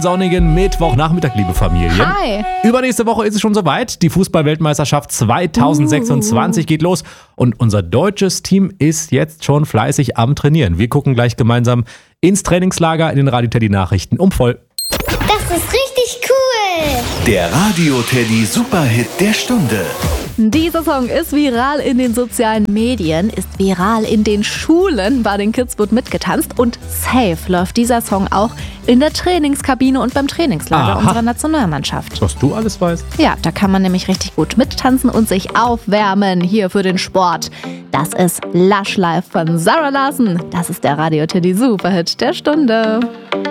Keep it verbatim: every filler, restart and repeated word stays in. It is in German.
Sonnigen Mittwochnachmittag, liebe Familien. Hi. Übernächste Woche ist es schon soweit. Die Fußball-Weltmeisterschaft zweitausendsechsundzwanzig uh. geht los. Und unser deutsches Team ist jetzt schon fleißig am Trainieren. Wir gucken gleich gemeinsam ins Trainingslager in den Radio Teddy Nachrichten um voll. Das ist richtig cool. Der Radio Teddy Superhit der Stunde. Dieser Song ist viral in den sozialen Medien, ist viral in den Schulen. Bei den Kids wird mitgetanzt und safe läuft dieser Song auch in der Trainingskabine und beim Trainingslager Aha. unserer Nationalmannschaft. Was du alles weißt. Ja, da kann man nämlich richtig gut mittanzen und sich aufwärmen hier für den Sport. Das ist Lush Life von Zara Larsson. Das ist der Radio Teddy Superhit der Stunde.